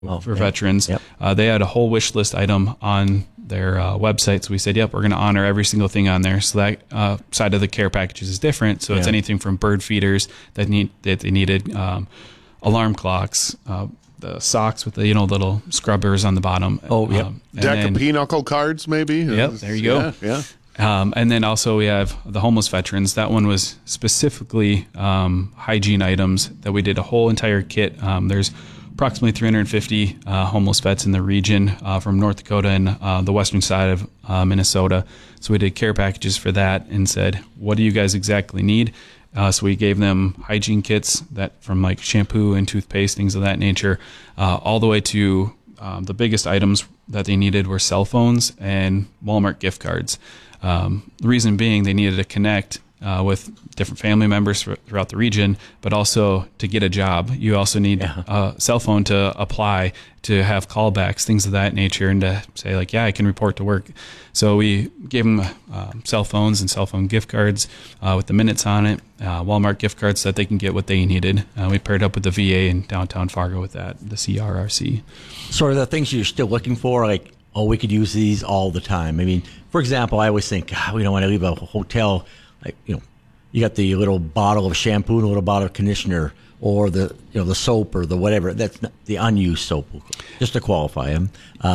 for veterans. Yep. They had a whole wish list item on their website. So we said, yep, we're going to honor every single thing on there. So that side of the care packages is different. So it's anything from bird feeders that they needed, alarm clocks, the socks with the little scrubbers on the bottom. Oh, yeah. Deck of pinochle cards, maybe. Yep, there you go. Yeah. And then also we have the homeless veterans. That one was specifically hygiene items that we did a whole entire kit. There's approximately 350 homeless vets in the region from North Dakota and the western side of Minnesota. So we did care packages for that and said, what do you guys exactly need? So we gave them hygiene kits that from like shampoo and toothpaste, things of that nature, all the way to the biggest items that they needed were cell phones and Walmart gift cards. The reason being they needed to connect with different family members throughout the region, but also to get a job. You also need a cell phone to apply, to have callbacks, things of that nature, and to say like, yeah, I can report to work. So we gave them cell phones and cell phone gift cards with the minutes on it, Walmart gift cards so that they can get what they needed. We paired up with the VA in downtown Fargo with that, the CRRC. So are the things you're still looking for, like, oh, we could use these all the time? I mean, for example, I always think, God, we don't want to leave a hotel, like, you got the little bottle of shampoo and a little bottle of conditioner, or the the soap or the whatever. That's not the unused soap, just to qualify them.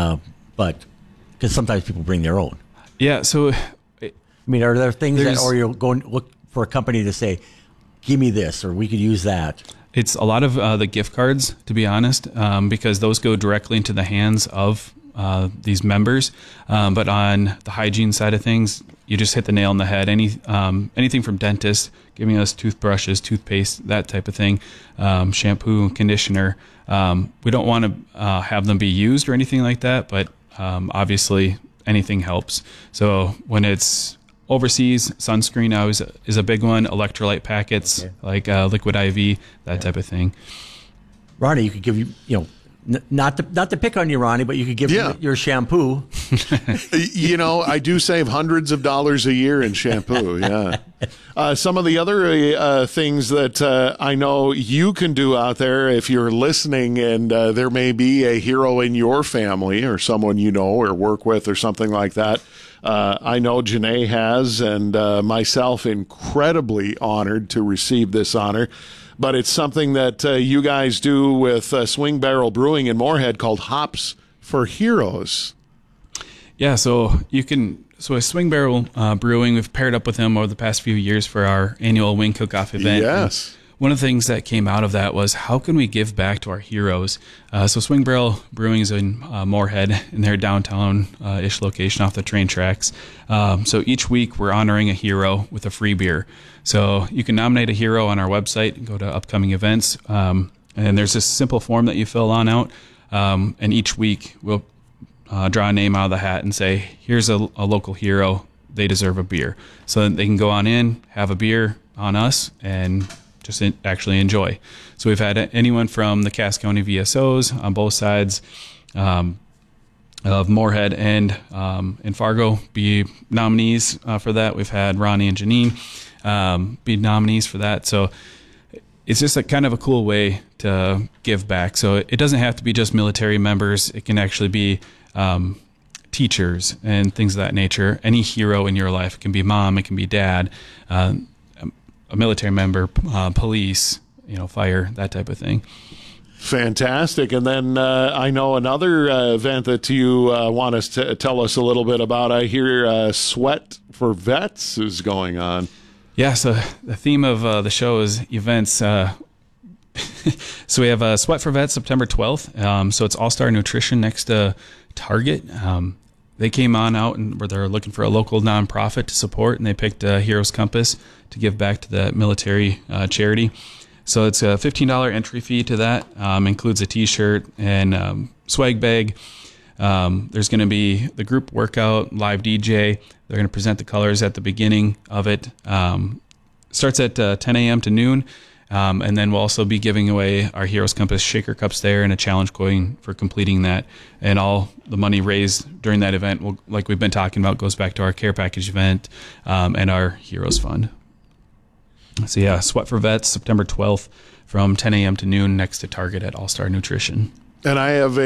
But because sometimes people bring their own. Yeah. So, I mean, are there things that, or you're going to look for a company to say, give me this, or we could use that? It's a lot of the gift cards, to be honest, because those go directly into the hands of these members. But on the hygiene side of things, you just hit the nail on the head. Anything from dentists giving us toothbrushes, toothpaste, that type of thing, shampoo, conditioner. We don't want to have them be used or anything like that, but obviously anything helps. So when it's overseas, sunscreen now is a big one. Electrolyte packets like Liquid IV, that type of thing. Ronnie, you could give not to pick on you, Ronnie, but you could give your shampoo. I do save hundreds of dollars a year in shampoo. Yeah. Some of the other things that I know you can do out there, if you're listening and there may be a hero in your family or someone you know or work with or something like that. I know Janae has, and myself incredibly honored to receive this honor. But it's something that you guys do with Swing Barrel Brewing in Moorhead called Hops for Heroes. Yeah, so with Swing Barrel Brewing, we've paired up with them over the past few years for our annual wing cook-off event. Yes. And one of the things that came out of that was, how can we give back to our heroes? So Swing Barrel Brewing is in Moorhead, in their downtown-ish location off the train tracks. So each week we're honoring a hero with a free beer. So you can nominate a hero on our website and go to upcoming events. And there's this simple form that you fill out. And each week we'll draw a name out of the hat and say, here's a local hero. They deserve a beer. So they can go on in, have a beer on us, and just actually enjoy. So we've had anyone from the Cass County VSOs on both sides of Moorhead and in Fargo be nominees for that. We've had Ronnie and Janine be nominees for that. So it's just a kind of a cool way to give back. So it doesn't have to be just military members. It can actually be teachers and things of that nature. Any hero in your life. It can be mom, it can be dad, a military member, police, fire, that type of thing. Fantastic. And then I know another event that you want us to tell us a little bit about. I hear Sweat for Vets is going on. Yeah, so the theme of the show is events. So we have Sweat for Vets September 12th. So it's All-Star Nutrition next to Target. They came on out and where they're looking for a local nonprofit to support, and they picked Heroes Compass to give back to the military charity. So it's a $15 entry fee to that. Includes a T-shirt and swag bag. There's going to be the group workout, live DJ. They're going to present the colors at the beginning of it. Starts at 10 a.m. to noon. And then we'll also be giving away our Heroes Compass shaker cups there and a challenge coin for completing that. And all the money raised during that event, like we've been talking about, goes back to our care package event and our Heroes Fund. So yeah, Sweat for Vets, September 12th from 10 a.m. to noon next to Target at All-Star Nutrition. And I have